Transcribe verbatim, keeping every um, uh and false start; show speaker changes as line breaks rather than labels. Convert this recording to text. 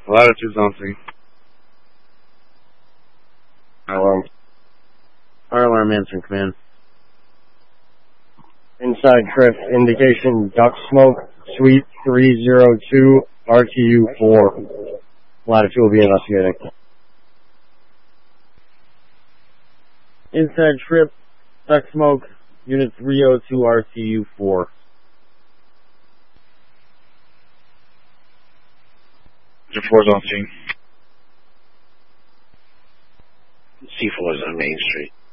Latitude zone three.
Alarm.
Fire alarm answering command.
Inside trip, indication duck smoke, suite three zero two, R T U four. Latitude will be investigating.
Inside trip, duck smoke, unit three oh two, R T U four.
four zone three.
C four is on Main Street.